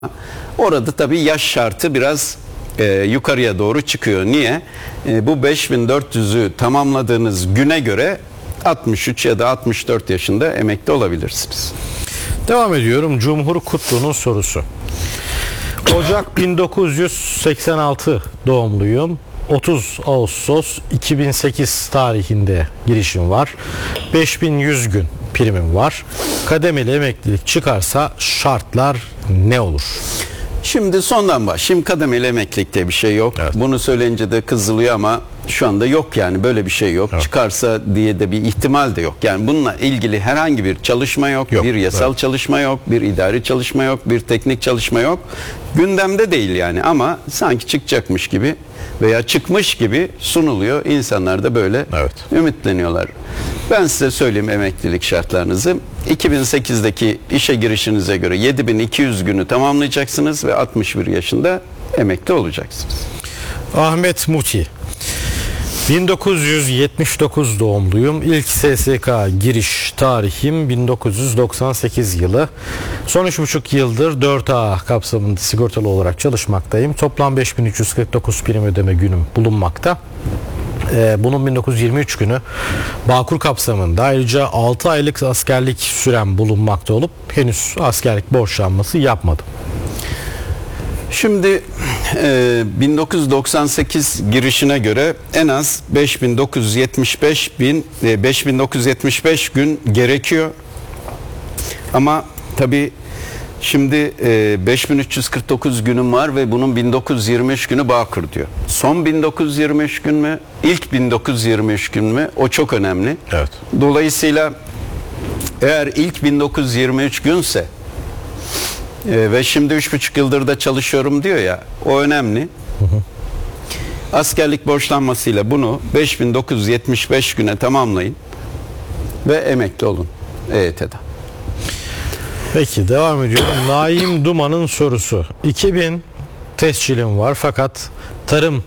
Orada tabii yaş şartı biraz yukarıya doğru çıkıyor. Niye? Bu 5400'ü tamamladığınız güne göre 63 ya da 64 yaşında emekli olabilirsiniz. Devam ediyorum. Cumhur Kutlu'nun sorusu. Ocak 1986 doğumluyum. 30 Ağustos 2008 tarihinde girişim var. 5100 gün primim var. Kademeli emeklilik çıkarsa şartlar ne olur? Şimdi sondan başlayayım. Kademeli emeklilik diye bir şey yok. Evet. Bunu söyleyince de kızılıyor ama şu anda yok, yani böyle bir şey yok. Evet. Çıkarsa diye de bir ihtimal de yok. Yani bununla ilgili herhangi bir çalışma yok. Bir yasal çalışma yok. Bir idari çalışma yok. Bir teknik çalışma yok. Gündemde değil yani, ama sanki çıkacakmış gibi veya çıkmış gibi sunuluyor. İnsanlar da böyle ümitleniyorlar. Ben size söyleyeyim emeklilik şartlarınızı. 2008'deki işe girişinize göre 7200 günü tamamlayacaksınız ve 61 yaşında emekli olacaksınız. Ahmet Muti. 1979 doğumluyum. İlk SSK giriş tarihim 1998 yılı. Son 3,5 yıldır 4A kapsamında sigortalı olarak çalışmaktayım. Toplam 5349 prim ödeme günüm bulunmakta. Bunun 1923 günü Bağkur kapsamında, ayrıca 6 aylık askerlik sürem bulunmakta olup henüz askerlik borçlanması yapmadım. Şimdi 1998 girişine göre en az 5975 gün gerekiyor. Ama tabii şimdi 5349 günüm var ve bunun 1923 günü Bağkur diyor. Son 1923 gün mü? İlk 1923 gün mü? O çok önemli. Evet. Dolayısıyla eğer ilk 1923 günse ve şimdi 3,5 yıldır da çalışıyorum diyor ya, o önemli. Askerlik borçlanmasıyla bunu 5975 güne tamamlayın ve emekli olun EYT'den. Peki, devam ediyorum. Naim Duman'ın sorusu. 2000 tescilim var fakat tarım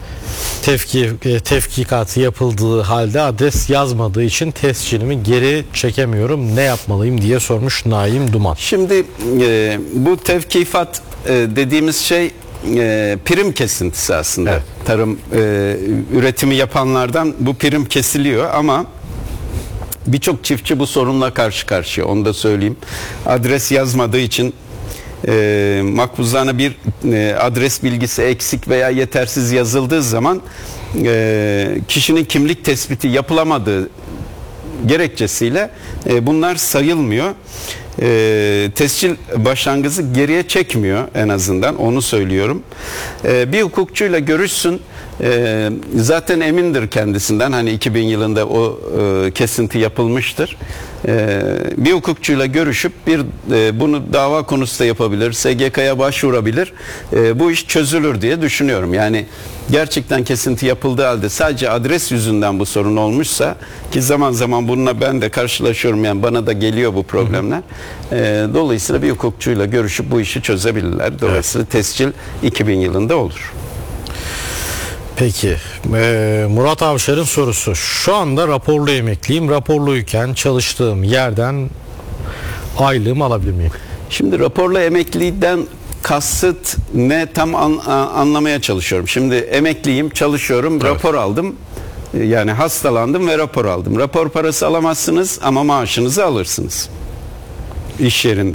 tefkikatı yapıldığı halde adres yazmadığı için tescilimi geri çekemiyorum. Ne yapmalıyım diye sormuş Naim Duman. Şimdi bu tevkifat dediğimiz şey prim kesintisi aslında. Evet. Tarım üretimi yapanlardan bu prim kesiliyor ama birçok çiftçi bu sorunla karşı karşıya, onu da söyleyeyim. Adres yazmadığı için makbuzlarına bir adres bilgisi eksik veya yetersiz yazıldığı zaman kişinin kimlik tespiti yapılamadığı gerekçesiyle bunlar sayılmıyor. Tescil başlangıcı geriye çekmiyor, en azından onu söylüyorum. Bir hukukçuyla görüşsün. Zaten emindir kendisinden, hani 2000 yılında o kesinti yapılmıştır. Bir hukukçuyla görüşüp bunu dava konusu da yapabilir, SGK'ya başvurabilir. Bu iş çözülür diye düşünüyorum. Yani gerçekten kesinti yapıldığı halde sadece adres yüzünden bu sorun olmuşsa, ki zaman zaman bununla ben de karşılaşıyorum, yani bana da geliyor bu problemler. Dolayısıyla bir hukukçuyla görüşüp bu işi çözebilirler. Dolayısıyla tescil 2000 yılında olur. Peki, Murat Avşar'ın sorusu. Şu anda raporlu emekliyim. Raporluyken çalıştığım yerden aylığımı alabilir miyim? Şimdi raporlu emekliden kasıt ne, tam anlamaya çalışıyorum. Şimdi emekliyim, çalışıyorum, evet, rapor aldım. Yani hastalandım ve rapor aldım. Rapor parası alamazsınız ama maaşınızı alırsınız iş yerinde.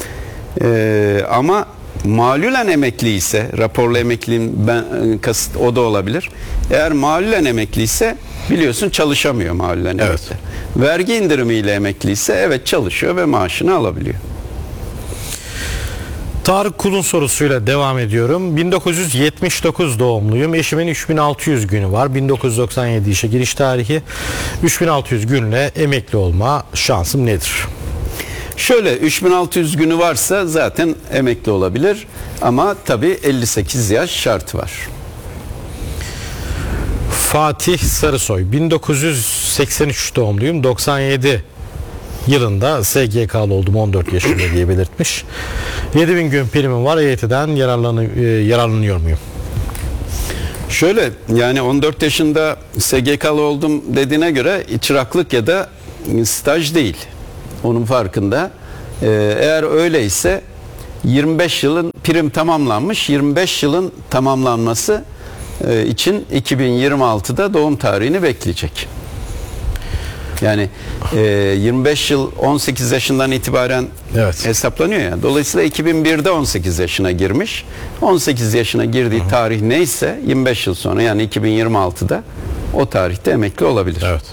Ama malulen emekli ise, raporlu emekliyim kasıt o da olabilir. Eğer malulen emekli ise biliyorsun çalışamıyor malulen emekli. Evet. Vergi indirimiyle emekli ise evet çalışıyor ve maaşını alabiliyor. Tarık Kul'un sorusuyla devam ediyorum. 1979 doğumluyum. Eşimin 3600 günü var. 1997 işe giriş tarihi. 3600 günle emekli olma şansım nedir? Şöyle, 3600 günü varsa zaten emekli olabilir ama tabii 58 yaş şartı var. Fatih Sarısoy, 1983 doğumluyum. 97 yılında SGK'lı oldum, 14 yaşında diye belirtmiş. 7000 gün primim var. EYT'den yararlanıyor muyum? Şöyle, yani 14 yaşında SGK'lı oldum dediğine göre çıraklık ya da staj değil. Onun farkında. Eğer öyleyse 25 yılın prim tamamlanmış. 25 yılın tamamlanması için 2026'da doğum tarihini bekleyecek. Yani 25 yıl 18 yaşından itibaren hesaplanıyor ya. Dolayısıyla 2001'de 18 yaşına girmiş. 18 yaşına girdiği tarih neyse 25 yıl sonra, yani 2026'da o tarihte emekli olabilir. Evet.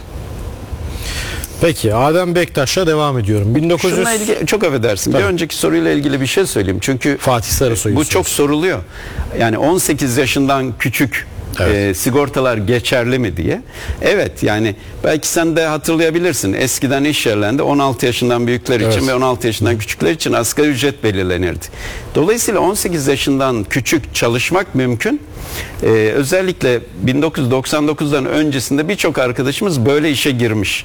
Peki Adem Bektaş'la devam ediyorum. Şununla ilgili, çok affedersin. Tabii. Bir önceki soruyla ilgili bir şey söyleyeyim. Çünkü Fatih Sarısoy'u bu çok soruluyor. Yani 18 yaşından küçük sigortalar geçerli mi diye. Evet, yani belki sen de hatırlayabilirsin. Eskiden iş yerlerinde 16 yaşından büyükler için ve 16 yaşından küçükler için asgari ücret belirlenirdi. Dolayısıyla 18 yaşından küçük çalışmak mümkün. Özellikle 1999'dan öncesinde birçok arkadaşımız böyle işe girmiş.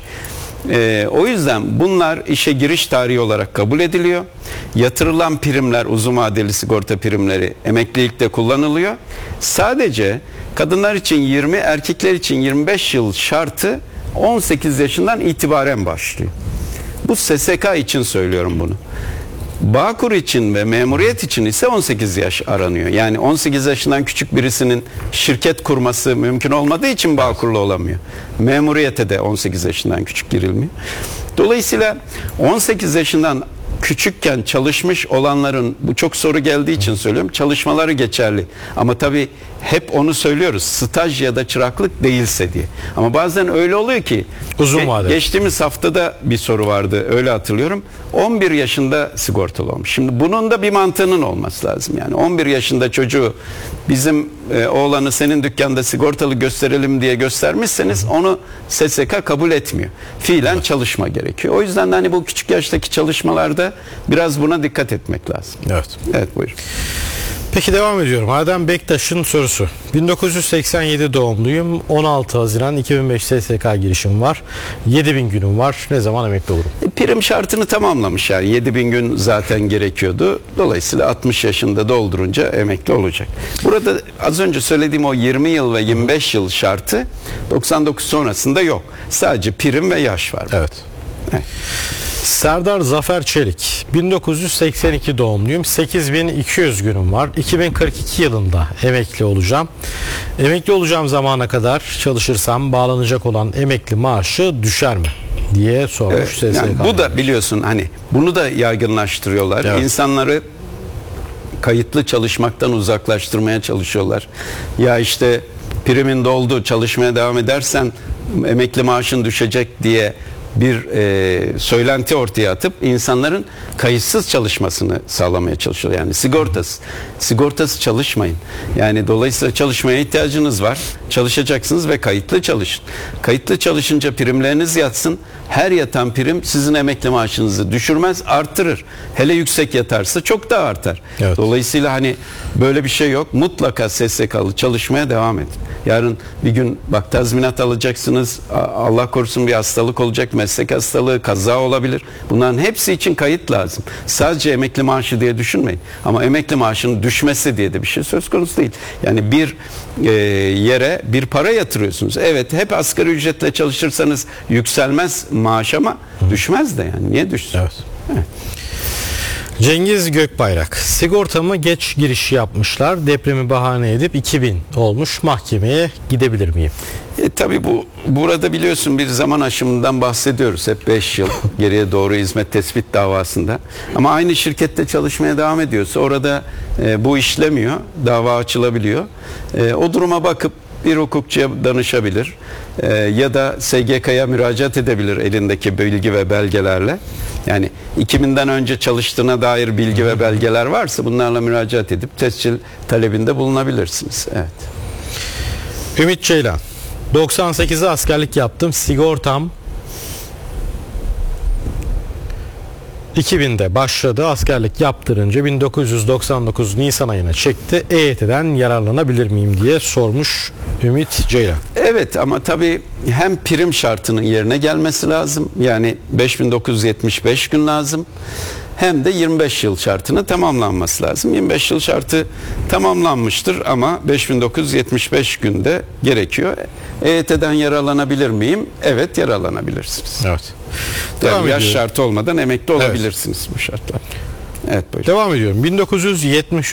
O yüzden bunlar işe giriş tarihi olarak kabul ediliyor. Yatırılan primler, uzun vadeli sigorta primleri emeklilikte kullanılıyor. Sadece kadınlar için 20, erkekler için 25 yıl şartı 18 yaşından itibaren başlıyor. Bu SSK için söylüyorum bunu. Bağkur için ve memuriyet için ise 18 yaş aranıyor. Yani 18 yaşından küçük birisinin şirket kurması mümkün olmadığı için Bağkurlu olamıyor. Memuriyete de 18 yaşından küçük girilmiyor. Dolayısıyla 18 yaşından küçükken çalışmış olanların, bu çok soru geldiği için söylüyorum, çalışmaları geçerli. Ama tabii hep onu söylüyoruz, staj ya da çıraklık değilse diye. Ama bazen öyle oluyor ki, uzun vadeli. Geçtiğimiz haftada bir soru vardı, öyle hatırlıyorum. 11 yaşında sigortalı olmuş. Şimdi bunun da bir mantığının olması lazım. Yani 11 yaşında çocuğu bizim oğlanı senin dükkanda sigortalı gösterelim diye göstermişseniz onu SSK kabul etmiyor. Fiilen çalışma gerekiyor. O yüzden de hani bu küçük yaştaki çalışmalarda biraz buna dikkat etmek lazım. Evet. Evet, buyur. Peki devam ediyorum. Adem Bektaş'ın sorusu. 1987 doğumluyum. 16 Haziran 2005 SSK girişim var. 7000 günüm var. Ne zaman emekli olurum? Prim şartını tamamlamış, yani 7000 gün zaten gerekiyordu. Dolayısıyla 60 yaşında doldurunca emekli olacak. Burada az önce söylediğim o 20 yıl ve 25 yıl şartı 99 sonrasında yok. Sadece prim ve yaş var. Evet. Serdar Zafer Çelik, 1982 doğumluyum. 8200 günüm var. 2042 yılında emekli olacağım. Emekli olacağım zamana kadar çalışırsam bağlanacak olan emekli maaşı düşer mi diye sormuş SSK. Yani bu da biliyorsun, hani bunu da yaygınlaştırıyorlar. Evet. İnsanları kayıtlı çalışmaktan uzaklaştırmaya çalışıyorlar. Ya işte primin doldu, çalışmaya devam edersen emekli maaşın düşecek diye bir söylenti ortaya atıp insanların kayıtsız çalışmasını sağlamaya çalışıyor. Yani sigortasız çalışmayın. Yani dolayısıyla çalışmaya ihtiyacınız var. Çalışacaksınız ve kayıtlı çalışın. Kayıtlı çalışınca primleriniz yatsın. Her yatan prim sizin emekli maaşınızı düşürmez, arttırır. Hele yüksek yatarsa çok daha artar. Evet. Dolayısıyla hani böyle bir şey yok. Mutlaka SSK'lı çalışmaya devam edin. Yarın bir gün bak tazminat alacaksınız. Allah korusun bir hastalık olacak, meslek hastalığı, kaza olabilir. Bunların hepsi için kayıt lazım. Sadece emekli maaşı diye düşünmeyin. Ama emekli maaşının düşmesi diye de bir şey söz konusu değil. Yani bir yere bir para yatırıyorsunuz. Evet, hep asgari ücretle çalışırsanız yükselmez maaş ama düşmez de, yani niye düşsün? Evet. Cengiz Gökbayrak, sigortamı geç giriş yapmışlar, depremi bahane edip 2000 olmuş, mahkemeye gidebilir miyim? Tabii burada biliyorsun bir zaman aşımından bahsediyoruz. Hep 5 yıl geriye doğru hizmet tespit davasında. Ama aynı şirkette çalışmaya devam ediyorsa orada bu işlemiyor. Dava açılabiliyor. O duruma bakıp bir hukukçuya danışabilir. Ya da SGK'ya müracaat edebilir elindeki bilgi ve belgelerle. Yani 2000'den önce çalıştığına dair bilgi ve belgeler varsa bunlarla müracaat edip tescil talebinde bulunabilirsiniz. Evet. Ümit Ceylan, 98'de askerlik yaptım. Sigortam 2000'de başladı. Askerlik yaptırınca 1999 Nisan ayına çekti. EYT'den yararlanabilir miyim diye sormuş Ümit Ceylan. Evet, ama tabii hem prim şartının yerine gelmesi lazım. Yani 5975 gün lazım. Hem de 25 yıl şartının tamamlanması lazım. 25 yıl şartı tamamlanmıştır ama 5975 günde gerekiyor. EYT'den yararlanabilir miyim? Evet, yararlanabilirsiniz. Evet. Yani yaş şartı olmadan emekli olabilirsiniz bu şartlar. Evet buyurun. Devam ediyorum. 1973